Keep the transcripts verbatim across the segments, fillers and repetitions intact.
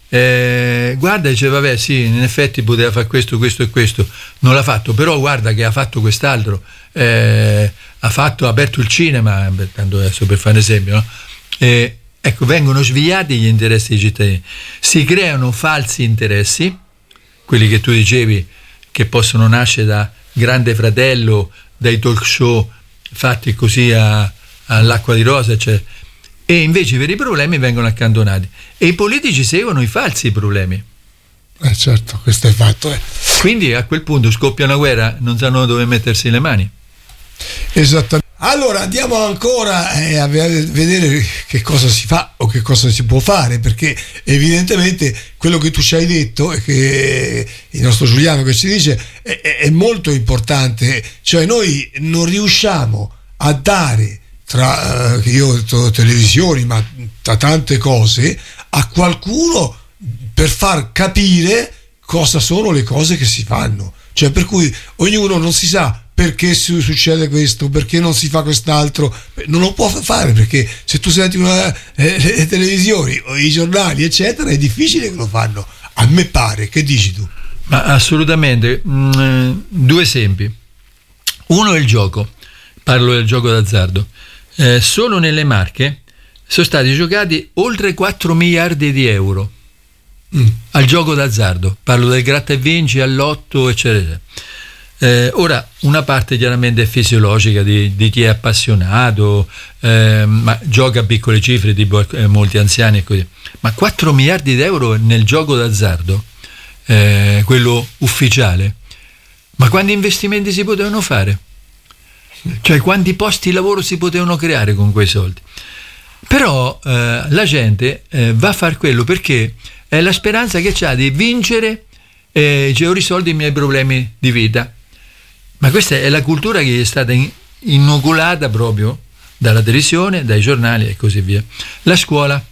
eh, guarda, dice vabbè sì, in effetti poteva fare questo, questo e questo, non l'ha fatto, però guarda che ha fatto quest'altro, eh, ha fatto, ha aperto il cinema, tanto adesso per fare un esempio, no? Eh, ecco, vengono sviati gli interessi dei cittadini, si creano falsi interessi, quelli che tu dicevi che possono nascere da Grande Fratello, dai talk show fatti così a, all'acqua di rosa, eccetera. E invece i veri problemi vengono accantonati e i politici seguono i falsi problemi. Eh certo, questo è fatto. Eh. Quindi a quel punto scoppia una guerra, non sanno dove mettersi le mani. Esattamente. Allora andiamo ancora eh, a vedere che cosa si fa o che cosa si può fare, perché evidentemente quello che tu ci hai detto e che il nostro Giuliano che ci dice è, è molto importante, cioè noi non riusciamo a dare tra uh, io ho detto televisioni, ma tra tante cose, a qualcuno per far capire cosa sono le cose che si fanno, cioè per cui ognuno non si sa perché succede questo, perché non si fa quest'altro, non lo può fare, perché se tu senti una, eh, le televisioni o i giornali eccetera è difficile che lo fanno, a me pare. Che dici tu? Ma assolutamente. Mm, due esempi. Uno è il gioco, parlo del gioco d'azzardo. Eh, solo nelle Marche sono stati giocati oltre quattro miliardi di euro mm. al gioco d'azzardo, parlo del gratta e vinci, all'otto eccetera. Eh, ora, una parte chiaramente è fisiologica di, di chi è appassionato, eh, ma gioca a piccole cifre, tipo eh, molti anziani e così. Ma quattro miliardi di euro nel gioco d'azzardo, eh, quello ufficiale, ma quanti investimenti si potevano fare? Cioè quanti posti di lavoro si potevano creare con quei soldi? Però eh, la gente eh, va a fare quello perché è la speranza che c'ha di vincere e dice ho risolto i miei problemi di vita. Ma questa è la cultura che è stata inoculata proprio dalla televisione, dai giornali e così via. La scuola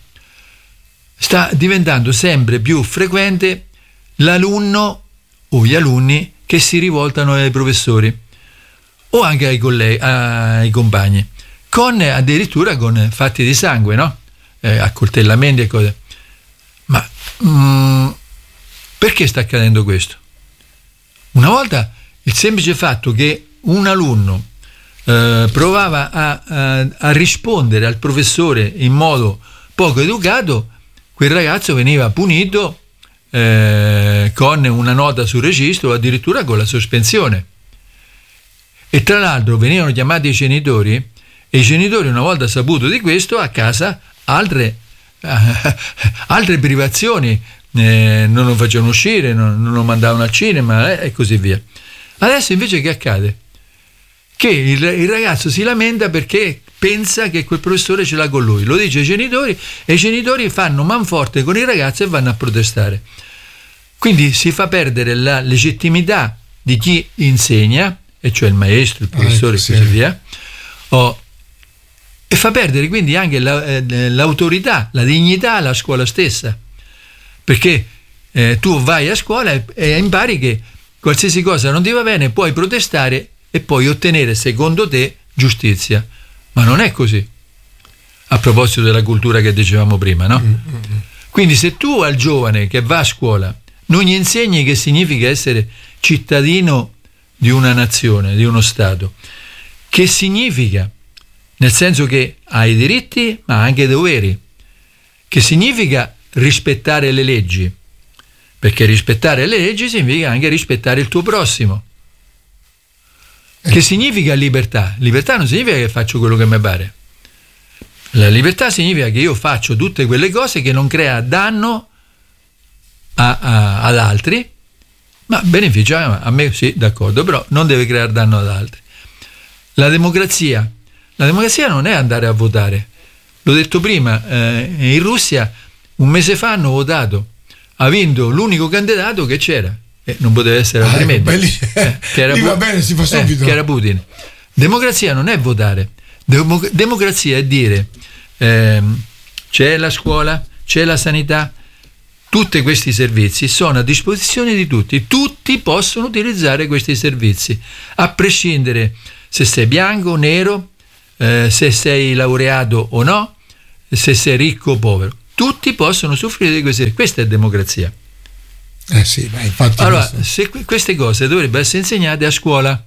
sta diventando sempre più frequente l'alunno o gli alunni che si rivoltano ai professori o anche ai colleghi, ai compagni, con addirittura con fatti di sangue, no? Eh, accoltellamenti e cose. Ma mm, perché sta accadendo questo? Una volta il semplice fatto che un alunno eh, provava a, a, a rispondere al professore in modo poco educato, quel ragazzo veniva punito eh, con una nota sul registro o addirittura con la sospensione. E tra l'altro venivano chiamati i genitori e i genitori, una volta saputo di questo, a casa altre, eh, altre privazioni, eh, non lo facevano uscire, non, non lo mandavano al cinema eh, e così via. Adesso invece che accade? Che il, il ragazzo si lamenta perché pensa che quel professore ce l'ha con lui, lo dice ai genitori e i genitori fanno manforte con il ragazzo e vanno a protestare. Quindi si fa perdere la legittimità di chi insegna, e cioè il maestro, il professore e ah, così sì. via, oh, e fa perdere quindi anche la, eh, l'autorità, la dignità alla scuola stessa, perché eh, tu vai a scuola e, e impari che qualsiasi cosa non ti va bene puoi protestare e puoi ottenere secondo te giustizia, ma non è così, a proposito della cultura che dicevamo prima, no? Mm-hmm. Quindi se tu al giovane che va a scuola non gli insegni che significa essere cittadino di una nazione, di uno Stato, che significa, nel senso che hai diritti ma anche doveri, che significa rispettare le leggi, perché rispettare le leggi significa anche rispettare il tuo prossimo. Che significa libertà? Libertà non significa che faccio quello che mi pare. La libertà significa che io faccio tutte quelle cose che non crea danno a, a, ad altri, ma beneficia a me, sì, d'accordo, però non deve creare danno ad altri. La democrazia. La democrazia non è andare a votare. L'ho detto prima, eh, in Russia un mese fa hanno votato, ha vinto l'unico candidato che c'era, e non poteva essere ah, altrimenti, ecco, eh, che, era lì va bene, si fa subito. Eh, che era Putin. Democrazia non è votare, Demo- democrazia è dire ehm, c'è la scuola, c'è la sanità, tutti questi servizi sono a disposizione di tutti, tutti possono utilizzare questi servizi, a prescindere se sei bianco, nero, eh, se sei laureato o no, se sei ricco o povero. tutti possono soffrire di queste. Questa è democrazia. Eh sì, ma infatti allora, questo... se queste cose dovrebbero essere insegnate a scuola,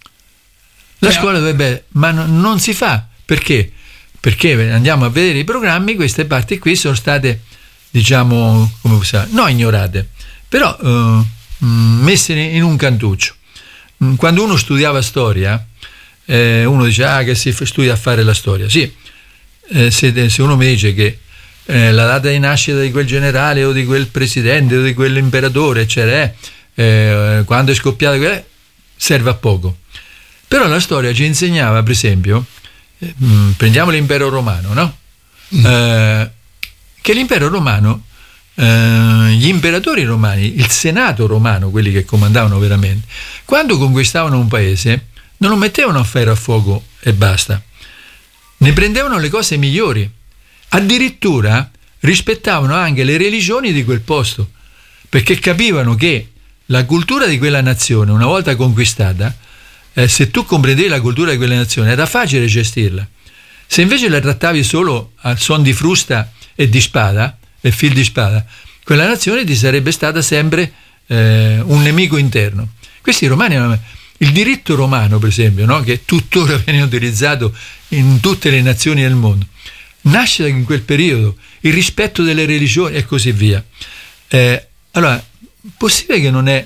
la eh, scuola dovrebbe, ma no, non si fa. Perché? Perché andiamo a vedere i programmi, queste parti qui sono state, diciamo, come possiamo, non ignorate, però eh, messe in un cantuccio. Quando uno studiava storia, eh, uno dice ah, che si studia a fare la storia. Sì, eh, se, se uno mi dice che eh, la data di nascita di quel generale o di quel presidente o di quell'imperatore, eccetera, eh, quando è scoppiato, eh, serve a poco. Però la storia ci insegnava, per esempio, eh, mh, prendiamo l'impero romano, no? Mm. Eh, che l'impero romano, eh, gli imperatori romani, il senato romano, quelli che comandavano veramente, quando conquistavano un paese non lo mettevano a ferro a fuoco e basta, ne prendevano le cose migliori, addirittura rispettavano anche le religioni di quel posto, perché capivano che la cultura di quella nazione, una volta conquistata, eh, se tu comprendevi la cultura di quella nazione era facile gestirla. Se invece la trattavi solo al suon di frusta e di spada e fil di spada, quella nazione ti sarebbe stata sempre eh, un nemico interno. Questi romani hanno il diritto romano, per esempio, no? Che tuttora viene utilizzato in tutte le nazioni del mondo, nasce in quel periodo, il rispetto delle religioni e così via. Eh, allora, possibile che non è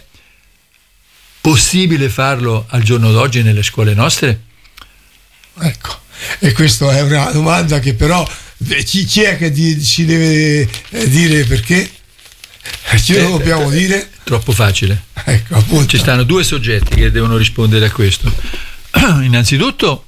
possibile farlo al giorno d'oggi nelle scuole nostre? Ecco, e questa è una domanda che però chi, chi è che di, ci deve dire perché? Ci eh, dobbiamo eh, dire? Troppo facile. Ecco, appunto. Ci stanno due soggetti che devono rispondere a questo. Innanzitutto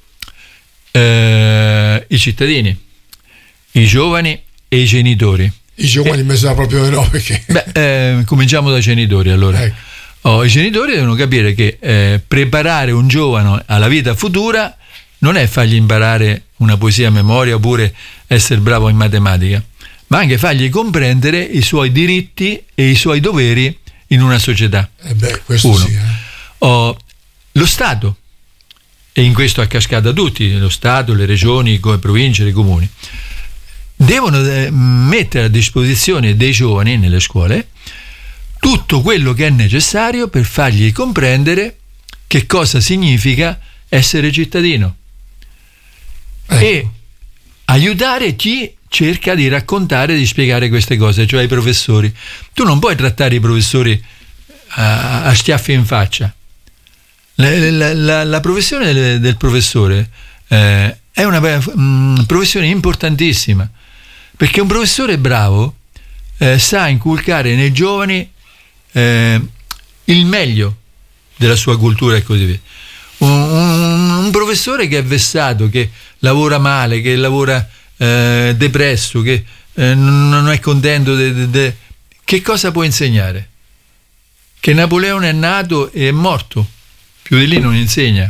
eh, i cittadini, i giovani e i genitori. I giovani mi sa proprio no, perché... Beh, eh, cominciamo dai genitori allora. Ecco. Oh, i genitori devono capire che eh, preparare un giovane alla vita futura non è fargli imparare una poesia a memoria oppure essere bravo in matematica, ma anche fargli comprendere i suoi diritti e i suoi doveri in una società. Eh beh, questo Uno. Sì, eh. Oh, lo Stato, e in questo a cascata tutti, lo Stato, le regioni, le province, i comuni, devono eh, mettere a disposizione dei giovani nelle scuole tutto quello che è necessario per fargli comprendere che cosa significa essere cittadino. Ecco. E aiutare chi cerca di raccontare, di spiegare queste cose, cioè i professori. Tu non puoi trattare i professori a, a schiaffi in faccia. La, la, la, la professione del, del professore eh, è una um, professione importantissima, perché un professore bravo eh, sa inculcare nei giovani eh, il meglio della sua cultura e così via. Un, un, un professore che è vessato, che lavora male, che lavora eh, depresso, che eh, non è contento de, de, de, che cosa può insegnare? Che Napoleone è nato e è morto, più di lì non insegna.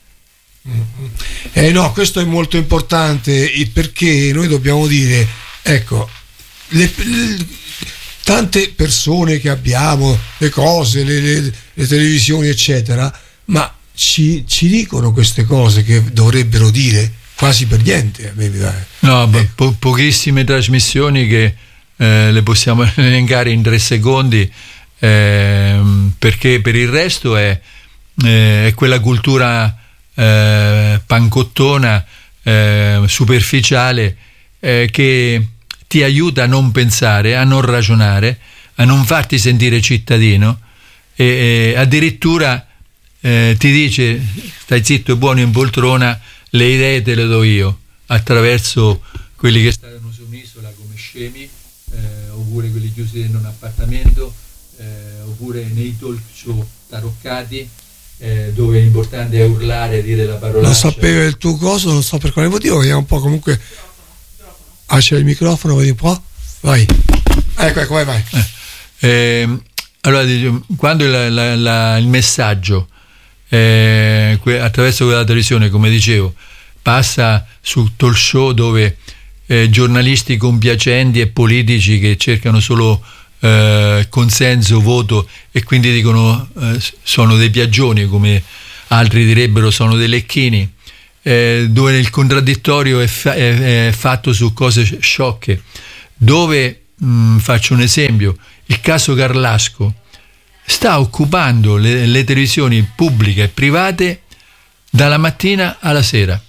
Eh no, questo è molto importante, perché noi dobbiamo dire, ecco, le, le, tante persone che abbiamo, le cose, le, le, le televisioni eccetera, ma ci, ci dicono queste cose che dovrebbero dire quasi per niente. No, eh. po- pochissime trasmissioni che eh, le possiamo elencare in tre secondi, eh, perché per il resto è, eh, è quella cultura eh, pancottona, eh, superficiale, eh, che ti aiuta a non pensare, a non ragionare, a non farti sentire cittadino, e, e addirittura eh, ti dice stai zitto e buono in poltrona, le idee te le do io, attraverso quelli che stanno su un'isola come scemi, eh, oppure quelli chiusi in un appartamento, eh, oppure nei talk show taroccati, eh, dove l'importante è urlare, dire la parola. Non sapevo il tuo coso, non so per quale motivo, vediamo un po' comunque. Ah, c'è il microfono, vedi un po'? Vai. Ecco, ecco, vai, vai. Eh, eh, allora, quando la, la, la, il messaggio eh, que, attraverso quella televisione, come dicevo, passa su talk show dove eh, giornalisti compiacenti e politici che cercano solo eh, consenso, voto, e quindi dicono eh, sono dei piaggioni, come altri direbbero sono dei lecchini, eh, dove il contraddittorio è, fa- è, è fatto su cose sciocche, dove, mh, faccio un esempio, il caso Carlasco sta occupando le, le televisioni pubbliche e private dalla mattina alla sera.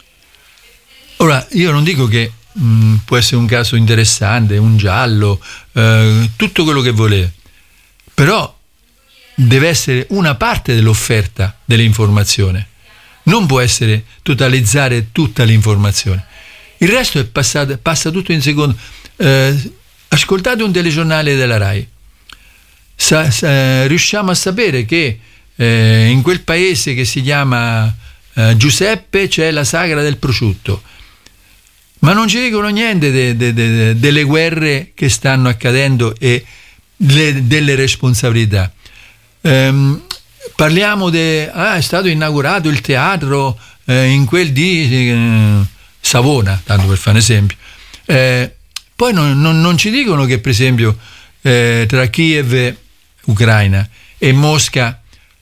Ora, io non dico che mh, può essere un caso interessante, un giallo, eh, tutto quello che volete, però deve essere una parte dell'offerta dell'informazione, non può essere totalizzare tutta l'informazione. Il resto è passato, passa tutto in secondo. Eh, ascoltate un telegiornale della Rai, sa, sa, riusciamo a sapere che eh, in quel paese che si chiama eh, Giuseppe c'è la sagra del prosciutto, ma non ci dicono niente de, de, de, delle guerre che stanno accadendo e le, delle responsabilità. Um, parliamo di ah, è stato inaugurato il teatro eh, in quel di eh, Savona, tanto per fare un esempio. Eh, poi non, non, non ci dicono che, per esempio, eh, tra Kiev, Ucraina, e Mosca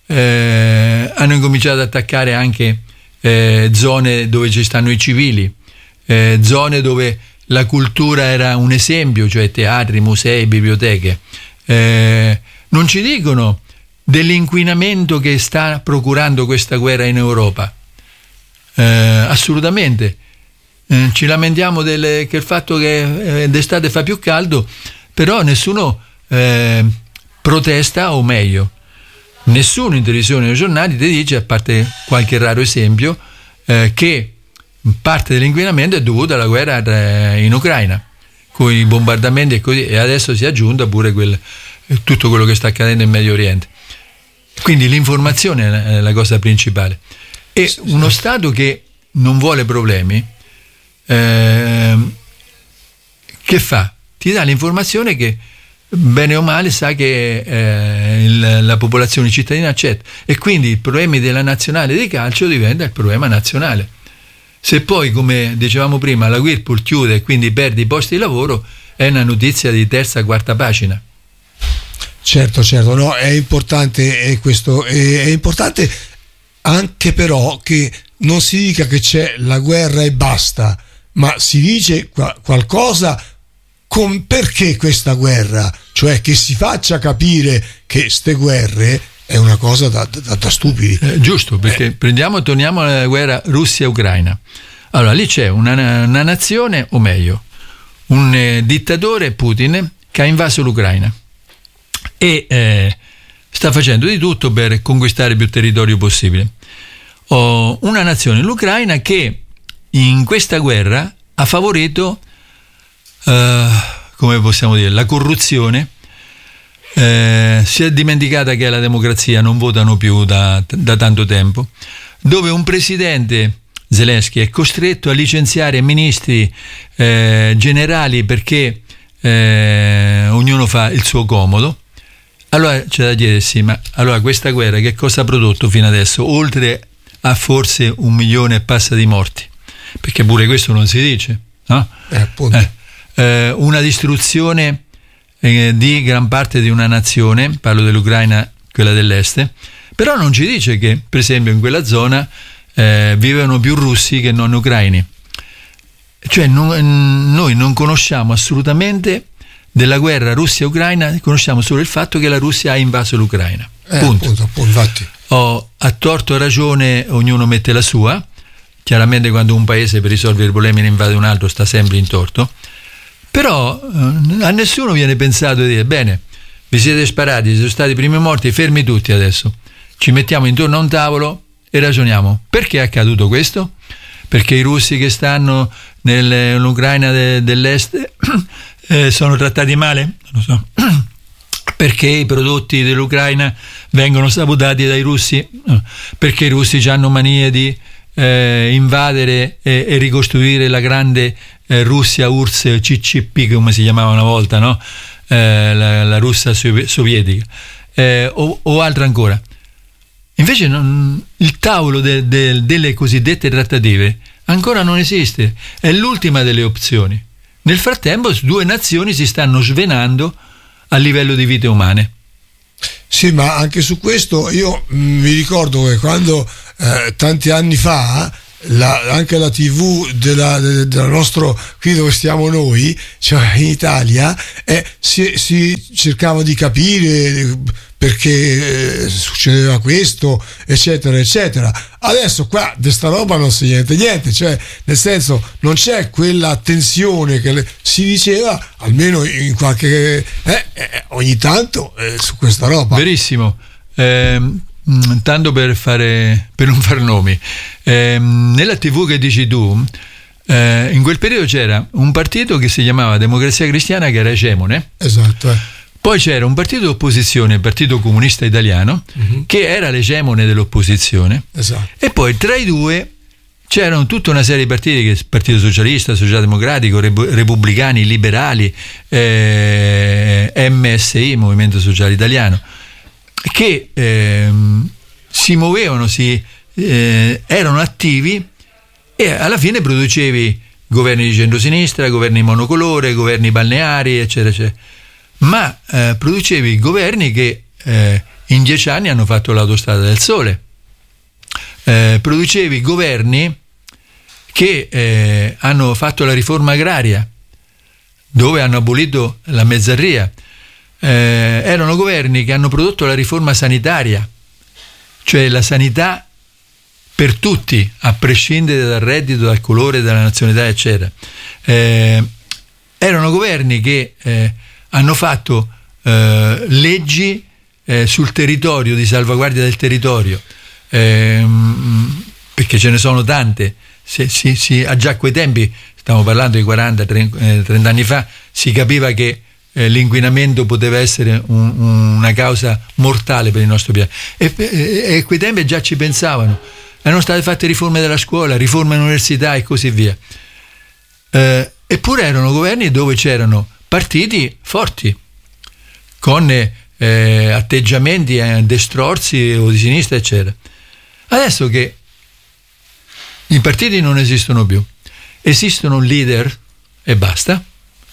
eh, hanno incominciato ad attaccare anche eh, zone dove ci stanno i civili, eh, zone dove la cultura era un esempio, cioè teatri, musei, biblioteche. Eh, non ci dicono dell'inquinamento che sta procurando questa guerra in Europa. Eh, assolutamente. Eh, ci lamentiamo del, che il fatto che eh, d'estate fa più caldo, però nessuno eh, protesta, o meglio, nessuno in televisione o nei giornali ti dice, a parte qualche raro esempio, eh, che parte dell'inquinamento è dovuto alla guerra in Ucraina, con i bombardamenti e così, e adesso si è aggiunta pure quel, tutto quello che sta accadendo in Medio Oriente. Quindi l'informazione è la cosa principale. E uno Stato che non vuole problemi, eh, che fa? Ti dà l'informazione che bene o male sa che eh, il, la popolazione cittadina accetta, e quindi i problemi della nazionale di calcio diventa il problema nazionale. Se poi, come dicevamo prima, la Whirlpool chiude e quindi perdi i posti di lavoro, è una notizia di terza, quarta pagina. Certo, certo, no, è importante è questo, è, è importante anche però che non si dica che c'è la guerra e basta, ma si dice qua, qualcosa con perché questa guerra, cioè che si faccia capire che ste guerre è una cosa da, da, da stupidi. Eh, giusto, perché eh. prendiamo, torniamo alla guerra Russia-Ucraina. Allora, lì c'è una, una nazione, o meglio, un eh, dittatore, Putin, che ha invaso l'Ucraina e eh, sta facendo di tutto per conquistare più territorio possibile. Oh, una nazione, l'Ucraina, che in questa guerra ha favorito, eh, come possiamo dire, la corruzione, eh, si è dimenticata che la democrazia non votano più da, da tanto tempo, dove un presidente, Zelensky, è costretto a licenziare ministri, eh, generali, perché eh, ognuno fa il suo comodo. Allora c'è da chiedersi, ma allora questa guerra che cosa ha prodotto fino adesso, oltre a forse un milione e passa di morti? Perché pure questo non si dice, no? Eh, appunto. Eh, eh, una distruzione eh, di gran parte di una nazione, parlo dell'Ucraina, quella dell'est, però non ci dice che, per esempio, in quella zona eh, vivevano più russi che non ucraini. Cioè non, noi non conosciamo assolutamente della guerra Russia-Ucraina, conosciamo solo il fatto che la Russia ha invaso l'Ucraina. Eh, punto. Appunto, appunto, infatti. Oh, a torto o ragione ognuno mette la sua. Chiaramente quando un paese per risolvere i problemi ne invade un altro sta sempre in torto, però eh, a nessuno viene pensato di dire: bene, vi siete sparati, siete stati i primi morti, fermi tutti adesso, ci mettiamo intorno a un tavolo e ragioniamo. Perché è accaduto questo? Perché i russi che stanno nell'Ucraina de, dell'est eh, sono trattati male? Non lo so. Perché i prodotti dell'Ucraina vengono sabotati dai russi? No. Perché i russi hanno manie di eh, invadere e, e ricostruire la grande eh, Russia U R S S C C P, come si chiamava una volta, no? eh, la, la Russia sovietica, eh, o, o altro ancora. Invece non, il tavolo de, de, delle cosiddette trattative ancora non esiste, è l'ultima delle opzioni. Nel frattempo due nazioni si stanno svenando a livello di vite umane. Sì, ma anche su questo io mi ricordo che quando eh, tanti anni fa la, anche la tivù della, della nostro, qui dove stiamo noi, cioè in Italia, eh, si, si cercava di capire perché eh, succedeva questo, eccetera eccetera. Adesso qua di sta roba non si niente niente, cioè nel senso non c'è quella attenzione che le, si diceva, almeno in qualche eh, eh, ogni tanto eh, su questa roba. Verissimo. Eh, tanto per fare per non far nomi, eh, nella tivù che dici tu, eh, in quel periodo c'era un partito che si chiamava Democrazia Cristiana, che era egemone. Esatto. Eh. Poi c'era un partito d'opposizione, il Partito Comunista Italiano, uh-huh. che era l'egemone dell'opposizione. Esatto. E poi tra i due c'erano tutta una serie di partiti, che Partito Socialista, Socialdemocratico, Rep- Repubblicani, Liberali, eh, M S I, Movimento Sociale Italiano, che eh, si muovevano, si, eh, erano attivi, e alla fine producevi governi di centrosinistra, governi monocolore, governi balneari, eccetera, eccetera. Ma eh, producevi governi che eh, in dieci anni hanno fatto l'autostrada del sole, eh, producevi governi che eh, hanno fatto la riforma agraria, dove hanno abolito la mezzadria, eh, erano governi che hanno prodotto la riforma sanitaria, cioè la sanità per tutti, a prescindere dal reddito, dal colore, dalla nazionalità, eccetera. Eh, erano governi che eh, hanno fatto eh, leggi eh, sul territorio, di salvaguardia del territorio, ehm, perché ce ne sono tante. Se, si, si, a già quei tempi, stiamo parlando di quaranta trenta anni fa, si capiva che eh, l'inquinamento poteva essere un, una causa mortale per il nostro pianeta, e, e, e a quei tempi già ci pensavano. Erano state fatte riforme della scuola, riforme all'università e così via. Eh, eppure erano governi dove c'erano partiti forti, con eh, atteggiamenti eh, destrorsi o di sinistra, eccetera. Adesso che i partiti non esistono più, esistono leader e basta,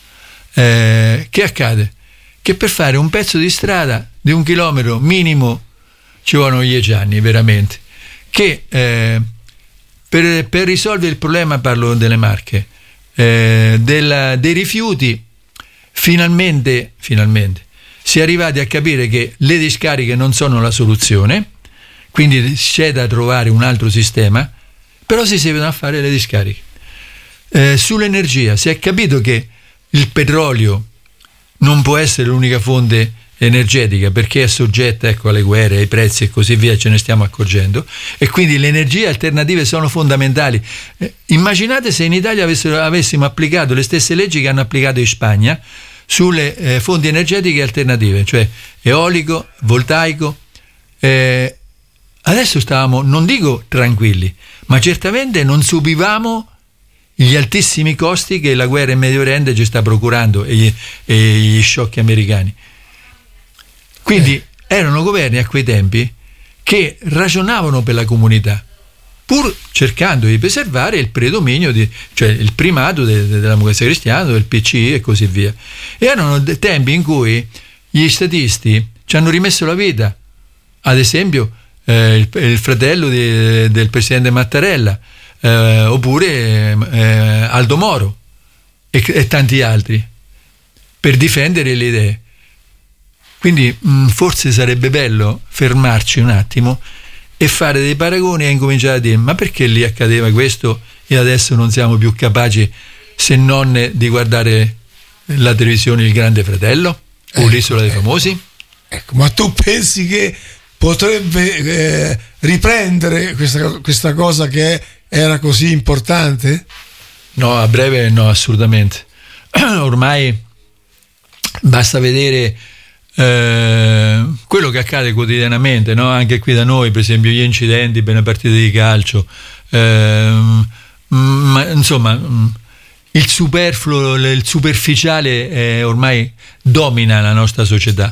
eh, che accade? Che per fare un pezzo di strada di un chilometro minimo ci vogliono dieci anni, veramente. Che eh, per, per risolvere il problema, parlo delle Marche, eh, della, dei rifiuti, Finalmente, finalmente si è arrivati a capire che le discariche non sono la soluzione, quindi c'è da trovare un altro sistema, però si devono a fare le discariche. Eh, sull'energia si è capito che il petrolio non può essere l'unica fonte energetica, perché è soggetta, ecco, alle guerre, ai prezzi e così via, ce ne stiamo accorgendo, e quindi le energie alternative sono fondamentali. Eh, immaginate se in Italia avessero, avessimo applicato le stesse leggi che hanno applicato in Spagna sulle eh, fonti energetiche alternative, cioè eolico, voltaico. Eh, adesso stavamo, non dico tranquilli, ma certamente non subivamo gli altissimi costi che la guerra in Medio Oriente ci sta procurando, e gli, e gli sciocchi americani. Quindi eh. erano governi a quei tempi che ragionavano per la comunità, pur cercando di preservare il predominio, di, cioè il primato de, de, della democrazia cristiana, del P C I e così via. E erano tempi in cui gli statisti ci hanno rimesso la vita. Ad esempio eh, il, il fratello di, del presidente Mattarella, eh, oppure eh, Aldo Moro e, e tanti altri, per difendere le idee. Quindi mh, forse sarebbe bello fermarci un attimo e fare dei paragoni e incominciare a dire: ma perché lì accadeva questo e adesso non siamo più capaci, se non di guardare la televisione Il Grande Fratello o ecco, l'Isola dei Famosi? Ecco, ma tu pensi che potrebbe eh, riprendere questa, questa cosa che era così importante? No, a breve no, assolutamente. Ormai basta vedere Eh, quello che accade quotidianamente, no? Anche qui da noi, per esempio gli incidenti per le partite di calcio, eh, ma, insomma il superfluo, il superficiale eh, ormai domina la nostra società.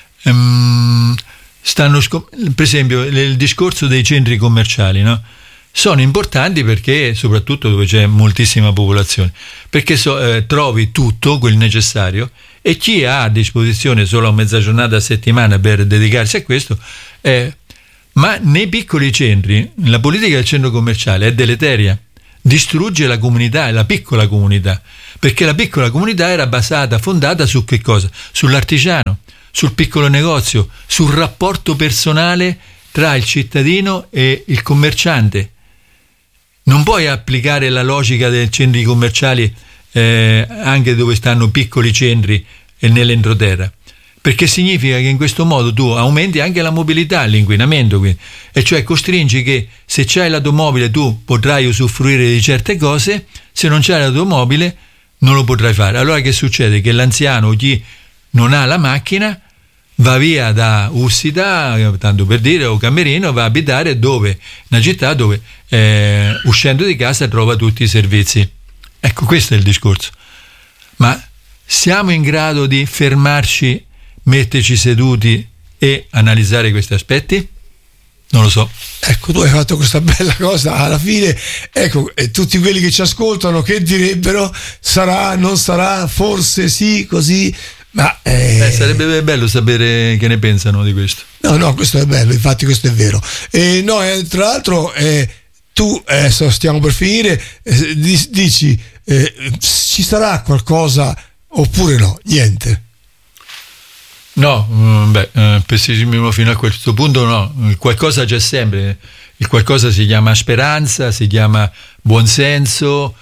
Um, stanno scop- per esempio il discorso dei centri commerciali, no? Sono importanti perché, soprattutto dove c'è moltissima popolazione, perché so, eh, trovi tutto quel necessario, e chi ha a disposizione solo mezza giornata a settimana per dedicarsi a questo, eh, Ma nei piccoli centri la politica del centro commerciale è deleteria, distrugge la comunità, la piccola comunità, perché la piccola comunità era basata, fondata su che cosa? Sull'artigiano, sul piccolo negozio, sul rapporto personale tra il cittadino e il commerciante. Non puoi applicare la logica dei centri commerciali eh, anche dove stanno piccoli centri e nell'entroterra, perché significa che in questo modo tu aumenti anche la mobilità, l'inquinamento, quindi. E cioè costringi che se c'hai l'automobile tu potrai usufruire di certe cose, se non c'hai l'automobile non lo potrai fare. Allora che succede? Che l'anziano o chi non ha la macchina va via da Ussita, tanto per dire, o Camerino, va a abitare dove? Una città dove eh, uscendo di casa trova tutti i servizi. Ecco, questo è il discorso. Ma siamo in grado di fermarci, metterci seduti e analizzare questi aspetti? Non lo so. Ecco, tu hai fatto questa bella cosa alla fine. Ecco, e tutti quelli che ci ascoltano che direbbero sarà, non sarà, forse sì, così. Ma eh... Eh, sarebbe bello sapere che ne pensano di questo. No, no, questo è bello, infatti questo è vero. E no, eh, tra l'altro eh, tu adesso stiamo per finire, eh, dici eh, ci sarà qualcosa oppure no? Niente. No, beh, eh, pessimismo fino a questo punto no, il qualcosa c'è sempre, il qualcosa si chiama speranza, si chiama buonsenso,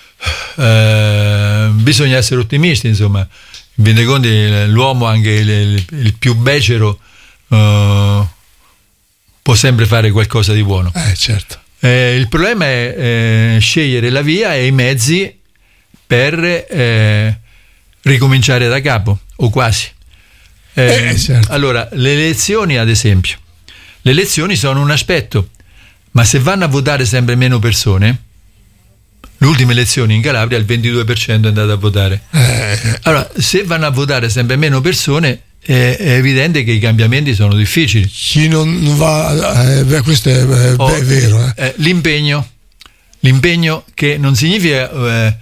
eh, bisogna essere ottimisti, insomma. In fin dei conti l'uomo, anche il, il, il più becero, uh, può sempre fare qualcosa di buono. Eh, certo. Eh, il problema è eh, scegliere la via e i mezzi per eh, ricominciare da capo, o quasi. Eh, eh, certo. Allora, le elezioni, ad esempio, le elezioni sono un aspetto, ma se vanno a votare sempre meno persone, le ultime elezioni in Calabria il ventidue per cento è andato a votare. Eh. Allora, se vanno a votare sempre meno persone, è, è evidente che i cambiamenti sono difficili. Chi non va, eh, beh, questo è, è, oh, è vero. Eh. Eh, l'impegno, l'impegno che non significa eh,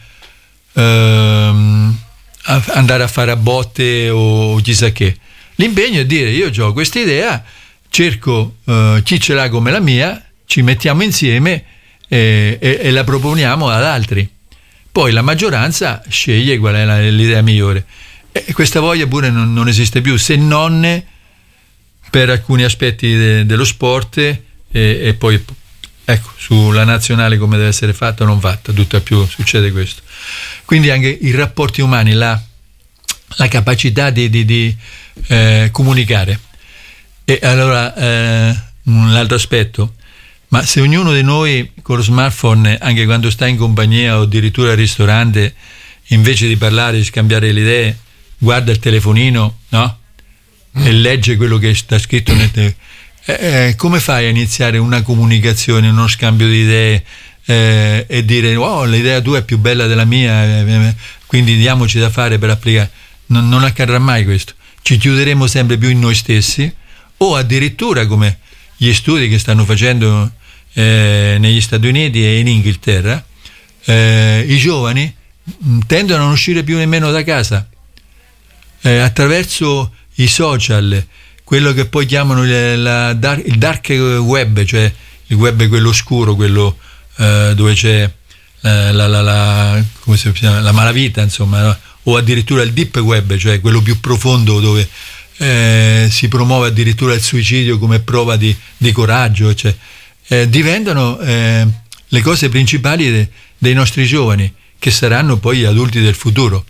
ehm, andare a fare a botte o chissà che. L'impegno è dire: io ho questa idea, cerco eh, chi ce l'ha come la mia, ci mettiamo insieme E, e, e la proponiamo ad altri, poi la maggioranza sceglie qual è la, l'idea migliore, e questa voglia pure non, non esiste più, se non per alcuni aspetti de, dello sport, e, e poi ecco, sulla nazionale come deve essere fatta o non fatta, tutt'al più succede questo. Quindi anche i rapporti umani, la, la capacità di, di, di eh, comunicare. E allora eh, un altro aspetto: ma se ognuno di noi con lo smartphone, anche quando sta in compagnia o addirittura al ristorante, invece di parlare, di scambiare le idee, guarda il telefonino, no? E legge quello che sta scritto nel telefonino, eh, eh, come fai a iniziare una comunicazione, uno scambio di idee, eh, e dire: oh, l'idea tua è più bella della mia, eh, quindi diamoci da fare per applicare? Non, non accadrà mai questo. Ci chiuderemo sempre più in noi stessi, o addirittura, come gli studi che stanno facendo Eh, negli Stati Uniti e in Inghilterra, eh, i giovani tendono a non uscire più nemmeno da casa, eh, attraverso i social, quello che poi chiamano il, la dark, il dark web, cioè il web quello oscuro, quello eh, dove c'è la, la, la, la, come si chiama, la malavita, insomma, no? O addirittura il deep web, cioè quello più profondo, dove eh, si promuove addirittura il suicidio come prova di, di coraggio, cioè Eh, diventano eh, le cose principali de, dei nostri giovani, che saranno poi gli adulti del futuro.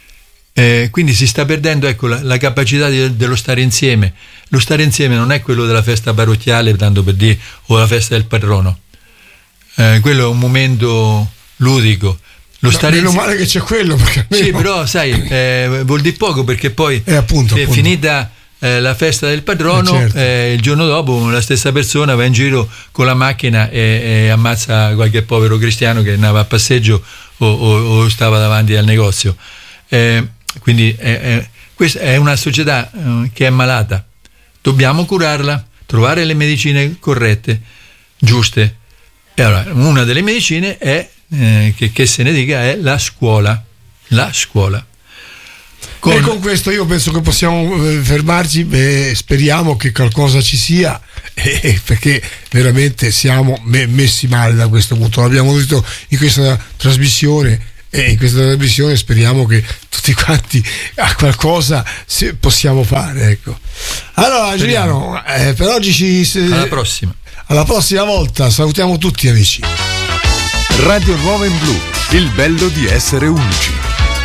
Eh, quindi si sta perdendo, ecco, la, la capacità di, dello stare insieme. Lo stare insieme non è quello della festa parrocchiale, tanto per dire, o la festa del patrono. Eh, quello è un momento ludico. Lo no, stare meno insieme... male che c'è quello, perché almeno... Sì, però sai, eh, vuol dire poco, perché poi eh, appunto, è appunto. finita Eh, la festa del patrono, eh, certo. eh, il giorno dopo la stessa persona va in giro con la macchina e, e ammazza qualche povero cristiano che andava a passeggio o, o, o stava davanti al negozio. Eh, quindi eh, eh, questa è una società eh, che è malata. Dobbiamo curarla, trovare le medicine corrette, giuste. E allora, una delle medicine è, eh, che, che se ne dica, è la scuola. La scuola. Con... E con questo io penso che possiamo fermarci, e speriamo che qualcosa ci sia, eh, perché veramente siamo me- messi male da questo punto. L'abbiamo detto in questa trasmissione, e in questa trasmissione speriamo che tutti quanti a qualcosa possiamo fare, ecco. Allora Giuliano, eh, per oggi ci alla prossima alla prossima volta, salutiamo tutti amici. Radio Nuova in Blu, il bello di essere unici.